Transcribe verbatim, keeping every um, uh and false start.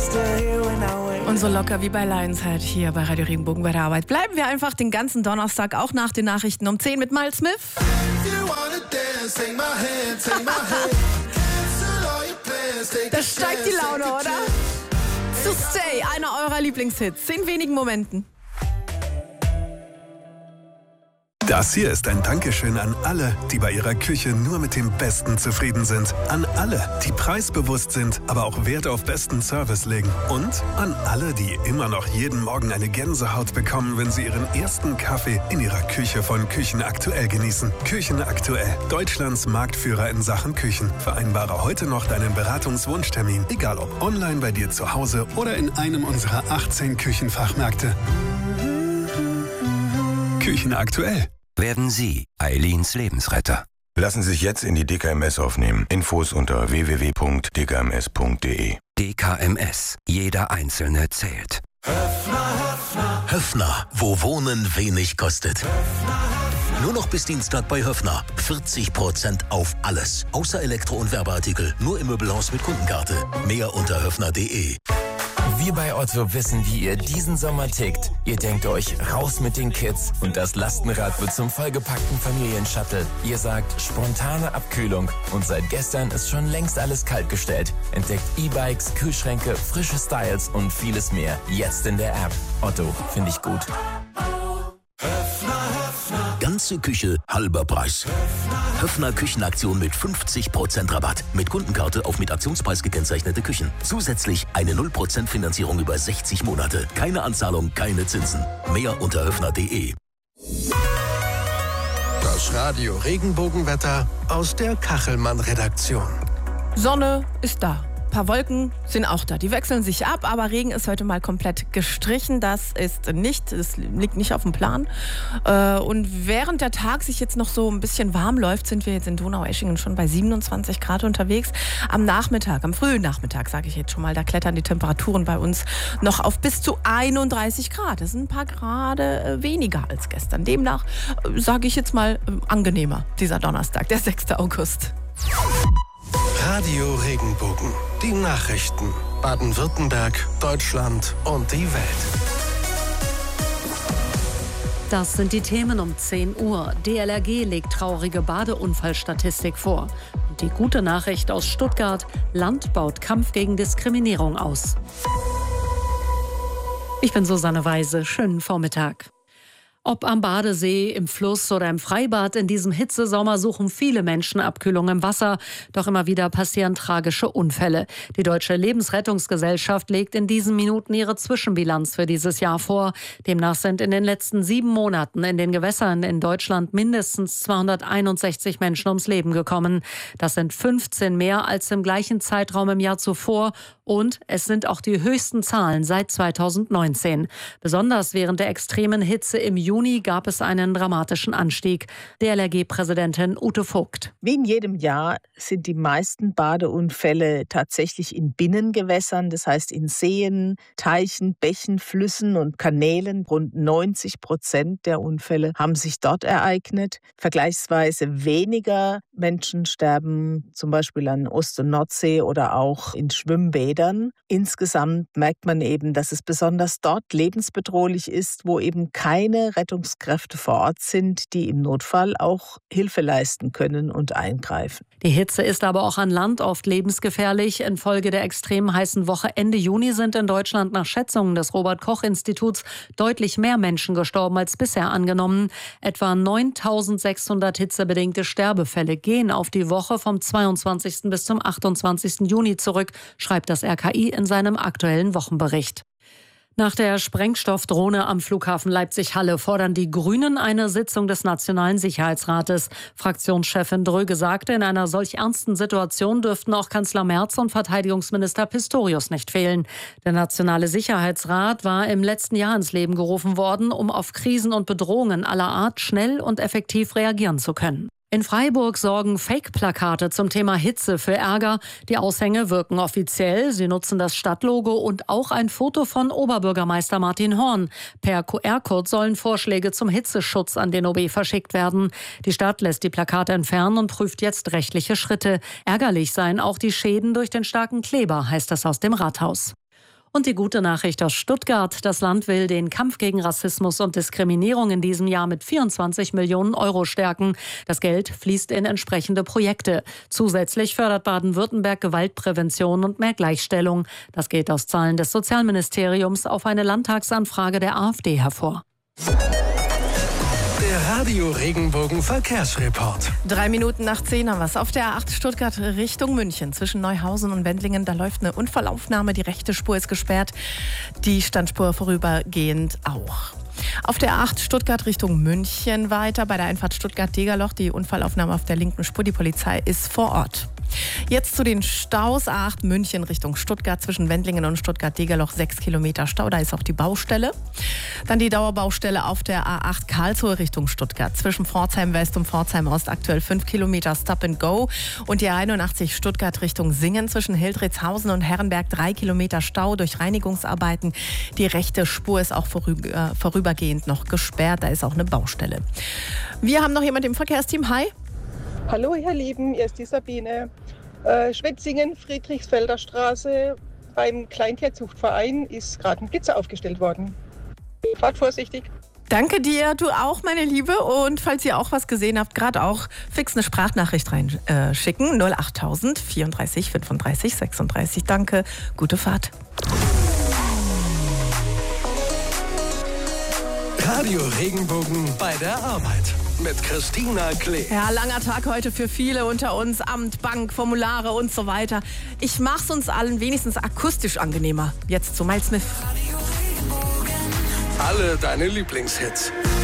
Und so locker wie bei Lionshead hier bei Radio Regenbogen bei der Arbeit. Bleiben wir einfach den ganzen Donnerstag, auch nach den Nachrichten um zehn mit Miles Smith. Das steigt die Laune, oder? To Stay, einer eurer Lieblingshits, in wenigen Momenten. Das hier ist ein Dankeschön an alle, die bei ihrer Küche nur mit dem Besten zufrieden sind. An alle, die preisbewusst sind, aber auch Wert auf besten Service legen. Und an alle, die immer noch jeden Morgen eine Gänsehaut bekommen, wenn sie ihren ersten Kaffee in ihrer Küche von Küchen Aktuell genießen. Küchen Aktuell, Deutschlands Marktführer in Sachen Küchen. Vereinbare heute noch deinen Beratungswunschtermin, egal ob online bei dir zu Hause oder in einem unserer achtzehn Küchenfachmärkte. Küchen Aktuell. Werden Sie Eileens Lebensretter. Lassen Sie sich jetzt in die D K M S aufnehmen. Infos unter w w w punkt d k m s punkt d e. D K M S. Jeder Einzelne zählt. Höffner, Höffner. Höffner, wo Wohnen wenig kostet. Höffner, Höffner. Nur noch bis Dienstag bei Höffner. vierzig Prozent auf alles. Außer Elektro- und Werbeartikel. Nur im Möbelhaus mit Kundenkarte. Mehr unter höffner punkt d e. Wir bei Otto wissen, wie ihr diesen Sommer tickt. Ihr denkt euch, raus mit den Kids und das Lastenrad wird zum vollgepackten Familienshuttle. Ihr sagt, spontane Abkühlung und seit gestern ist schon längst alles kaltgestellt. Entdeckt E-Bikes, Kühlschränke, frische Styles und vieles mehr. Jetzt in der App. Otto, finde ich gut. Ganze Küche, halber Preis. Höffner Küchenaktion mit fünfzig Prozent Rabatt. Mit Kundenkarte auf mit Aktionspreis gekennzeichnete Küchen. Zusätzlich eine null Prozent Finanzierung über sechzig Monate. Keine Anzahlung, keine Zinsen. Mehr unter höffner punkt d e. Das Radio Regenbogenwetter aus der Kachelmann-Redaktion. Sonne ist da. Ein paar Wolken sind auch da. Die wechseln sich ab, aber Regen ist heute mal komplett gestrichen. Das ist nicht, das liegt nicht auf dem Plan. Und während der Tag sich jetzt noch so ein bisschen warm läuft, sind wir jetzt in Donaueschingen schon bei siebenundzwanzig Grad unterwegs. Am Nachmittag, am frühen Nachmittag, sage ich jetzt schon mal, da klettern die Temperaturen bei uns noch auf bis zu einunddreißig Grad. Das sind ein paar Grad weniger als gestern. Demnach sage ich jetzt mal angenehmer, dieser Donnerstag, der sechster August. Radio Regenbogen. Die Nachrichten. Baden-Württemberg, Deutschland und die Welt. Das sind die Themen um zehn Uhr. D L R G legt traurige Badeunfallstatistik vor. Und die gute Nachricht aus Stuttgart: Land baut Kampf gegen Diskriminierung aus. Ich bin Susanne Weise. Schönen Vormittag. Ob am Badesee, im Fluss oder im Freibad, in diesem Hitzesommer suchen viele Menschen Abkühlung im Wasser. Doch immer wieder passieren tragische Unfälle. Die Deutsche Lebensrettungsgesellschaft legt in diesen Minuten ihre Zwischenbilanz für dieses Jahr vor. Demnach sind in den letzten sieben Monaten in den Gewässern in Deutschland mindestens zweihunderteinundsechzig Menschen ums Leben gekommen. Das sind fünfzehn mehr als im gleichen Zeitraum im Jahr zuvor. Und es sind auch die höchsten Zahlen seit zweitausendneunzehn. Besonders während der extremen Hitze im Juni gab es einen dramatischen Anstieg. D L R G-Präsidentin Ute Vogt. Wie in jedem Jahr sind die meisten Badeunfälle tatsächlich in Binnengewässern, das heißt in Seen, Teichen, Bächen, Flüssen und Kanälen. Rund neunzig Prozent der Unfälle haben sich dort ereignet. Vergleichsweise weniger Menschen sterben zum Beispiel an Ost- und Nordsee oder auch in Schwimmbädern. Insgesamt merkt man eben, dass es besonders dort lebensbedrohlich ist, wo eben keine Rettungskräfte vor Ort sind, die im Notfall auch Hilfe leisten können und eingreifen. Die Hitze ist aber auch an Land oft lebensgefährlich. Infolge der extrem heißen Woche Ende Juni sind in Deutschland nach Schätzungen des Robert-Koch-Instituts deutlich mehr Menschen gestorben als bisher angenommen. Etwa neuntausendsechshundert hitzebedingte Sterbefälle gehen auf die Woche vom zweiundzwanzigsten bis zum achtundzwanzigsten Juni zurück, schreibt das R K I in seinem aktuellen Wochenbericht. Nach der Sprengstoffdrohne am Flughafen Leipzig-Halle fordern die Grünen eine Sitzung des Nationalen Sicherheitsrates. Fraktionschefin Dröge sagte, in einer solch ernsten Situation dürften auch Kanzler Merz und Verteidigungsminister Pistorius nicht fehlen. Der Nationale Sicherheitsrat war im letzten Jahr ins Leben gerufen worden, um auf Krisen und Bedrohungen aller Art schnell und effektiv reagieren zu können. In Freiburg sorgen Fake-Plakate zum Thema Hitze für Ärger. Die Aushänge wirken offiziell. Sie nutzen das Stadtlogo und auch ein Foto von Oberbürgermeister Martin Horn. Per Q R-Code sollen Vorschläge zum Hitzeschutz an den O B verschickt werden. Die Stadt lässt die Plakate entfernen und prüft jetzt rechtliche Schritte. Ärgerlich seien auch die Schäden durch den starken Kleber, heißt es aus dem Rathaus. Und die gute Nachricht aus Stuttgart. Das Land will den Kampf gegen Rassismus und Diskriminierung in diesem Jahr mit vierundzwanzig Millionen Euro stärken. Das Geld fließt in entsprechende Projekte. Zusätzlich fördert Baden-Württemberg Gewaltprävention und mehr Gleichstellung. Das geht aus Zahlen des Sozialministeriums auf eine Landtagsanfrage der AfD hervor. Der Radio Regenbogen Verkehrsreport. Drei Minuten nach zehn haben wir es. Auf der A acht Stuttgart Richtung München zwischen Neuhausen und Wendlingen. Da läuft eine Unfallaufnahme. Die rechte Spur ist gesperrt. Die Standspur vorübergehend auch. Auf der A acht Stuttgart Richtung München weiter. Bei der Einfahrt Stuttgart-Degerloch die Unfallaufnahme auf der linken Spur. Die Polizei ist vor Ort. Jetzt zu den Staus. A acht München Richtung Stuttgart zwischen Wendlingen und Stuttgart-Degerloch sechs Kilometer Stau. Da ist auch die Baustelle. Dann die Dauerbaustelle auf der A acht Karlsruhe Richtung Stuttgart. Zwischen Pforzheim West und Pforzheim Ost aktuell fünf Kilometer Stop and Go. Und die A einundachtzig Stuttgart Richtung Singen zwischen Hildritzhausen und Herrenberg drei Kilometer Stau durch Reinigungsarbeiten. Die rechte Spur ist auch vorüber, äh, vorübergehend noch gesperrt. Da ist auch eine Baustelle. Wir haben noch jemand im Verkehrsteam. Hi. Hallo ihr Lieben, hier ist die Sabine. Äh, Schwetzingen, Friedrichsfelder Straße, beim Kleintierzuchtverein ist gerade ein Blitzer aufgestellt worden. Fahrt vorsichtig. Danke dir, du auch, meine Liebe. Und falls ihr auch was gesehen habt, gerade auch fix eine Sprachnachricht reinschicken. Äh, null achttausend vierunddreißig fünfunddreißig sechsunddreißig. Danke, gute Fahrt. Radio Regenbogen bei der Arbeit mit Christina Klee. Ja, langer Tag heute für viele unter uns. Amt, Bank, Formulare und so weiter. Ich mach's uns allen wenigstens akustisch angenehmer. Jetzt zu Miles Smith. Alle deine Lieblingshits.